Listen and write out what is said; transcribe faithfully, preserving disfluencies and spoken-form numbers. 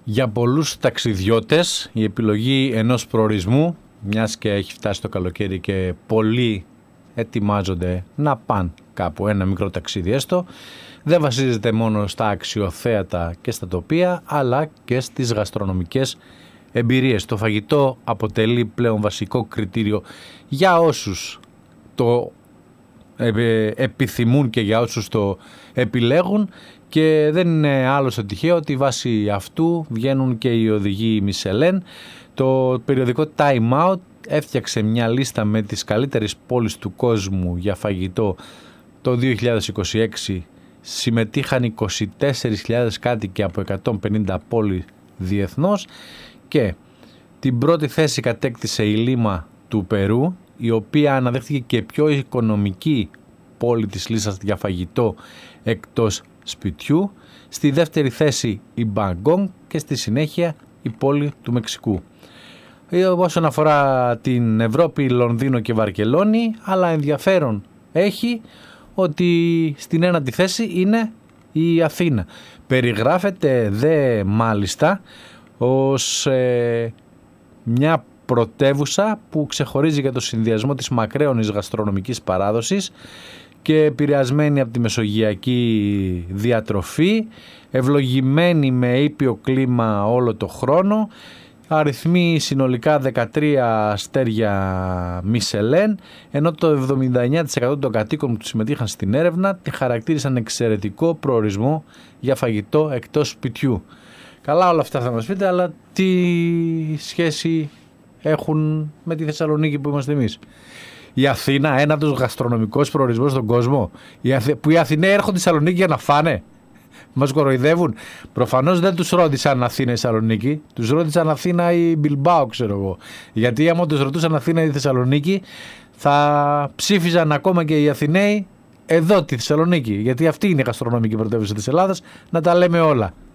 Για πολλούς ταξιδιώτες η επιλογή ενός προορισμού, μιας και έχει φτάσει το καλοκαίρι και πολλοί ετοιμάζονται να πάνε κάπου ένα μικρό ταξίδι έστω, δεν βασίζεται μόνο στα αξιοθέατα και στα τοπία, αλλά και στις γαστρονομικές εμπειρίες. Το φαγητό αποτελεί πλέον βασικό κριτήριο για όσους το επιθυμούν και για όσους το επιλέγουν, και δεν είναι άλλο στο τυχαίο ότι βάσει αυτού βγαίνουν και οι οδηγοί Michelin. Το περιοδικό Time Out έφτιαξε μια λίστα με τις καλύτερες πόλεις του κόσμου για φαγητό το δύο χιλιάδες είκοσι έξι. Συμμετείχαν είκοσι τέσσερις χιλιάδες κάτοικοι από εκατόν πενήντα πόλεις διεθνώς, και την πρώτη θέση κατέκτησε η Λίμα του Περού, η οποία αναδέχθηκε και πιο οικονομική πόλη της λίστας για φαγητό εκτός σπιτιού. Στη δεύτερη θέση η Μπαγκόγκ και στη συνέχεια η πόλη του Μεξικού. Όσον αφορά την Ευρώπη, Λονδίνο και Βαρκελόνη, αλλά ενδιαφέρον έχει ότι στην ένατη θέση είναι η Αθήνα. Περιγράφεται δε μάλιστα ως ε, μια πρωτεύουσα που ξεχωρίζει για το συνδυασμό της μακραίωνης γαστρονομικής παράδοσης και επηρεασμένη από τη μεσογειακή διατροφή, ευλογημένη με ήπιο κλίμα όλο το χρόνο, αριθμεί συνολικά δεκατρία αστέρια Michelin, ενώ το εβδομήντα εννέα τοις εκατό των κατοίκων που συμμετείχαν στην έρευνα τη χαρακτήρισαν εξαιρετικό προορισμό για φαγητό εκτός σπιτιού. Καλά όλα αυτά θα μας πείτε, αλλά τι σχέση έχουν με τη Θεσσαλονίκη που είμαστε εμείς? Η Αθήνα, ένα από τους γαστρονομικούς προορισμούς στον κόσμο, που οι Αθηναίοι έρχονται στη Θεσσαλονίκη για να φάνε? Μας κοροϊδεύουν. Προφανώς δεν τους ρώτησαν Αθήνα ή Θεσσαλονίκη, τους ρώτησαν Αθήνα ή Μπιλμπάο, ξέρω εγώ. Γιατί άμα τους ρωτούσαν Αθήνα ή Θεσσαλονίκη, θα ψήφιζαν ακόμα και οι Αθηναίοι εδώ τη Θεσσαλονίκη. Γιατί αυτή είναι η γαστρονομική πρωτεύουσα της Ελλάδας, να τα λέμε όλα.